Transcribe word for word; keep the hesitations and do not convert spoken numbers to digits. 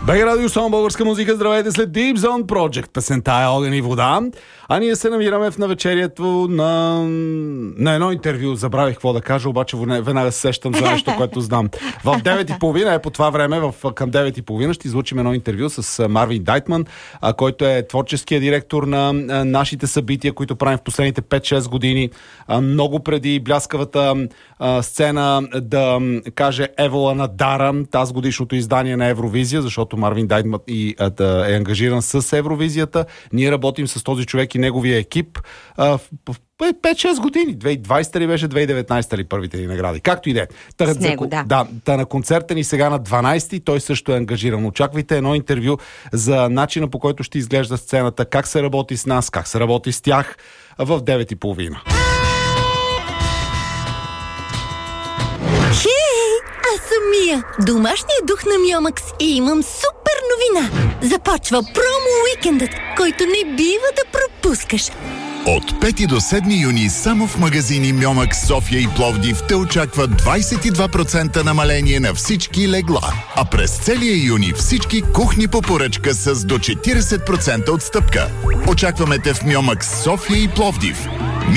БГ Радио, само българска музика. Здравейте след Deep Zone Project. Песента е Огън и вода. А ние се намираме в навечерието на, на едно интервю. Забравих какво да кажа, обаче веднага се сещам за нещо, което знам. В девет и половина е по това време, в, към девет и половина ще излучим едно интервю с Марвин Дайтман, а, който е творческия директор на а, нашите събития, които правим в последните пет-шест години. А, много преди бляскавата а, сцена да каже Евола на Дара, тази годишното издание на Евровизия, защото Марвин Дайтман и, а, да, е ангажиран с Евровизията. Ние работим с този човек и неговия екип а, в, в пет-шест години. две хиляди и двадесета ли беше, две хиляди и деветнадесета ли първите ни награди? Както и да е. С него, да. Да, та на концерта ни сега на дванадесети, той също е ангажиран. Очаквайте едно интервю за начина, по който ще изглежда сцената, как се работи с нас, как се работи с тях в девет и половина. Хей, аз съм Мия, домашният дух на Мьомакс и имам супер новина. Започва промо-уикендът, който не бива да пропускаш. От пети до седми юни само в магазини Мьомакс, София и Пловдив те очаква двадесет и два процента намаление на всички легла. А през целия юни всички кухни по поръчка с до четиридесет процента отстъпка. Очакваме те в Мьомакс, София и Пловдив.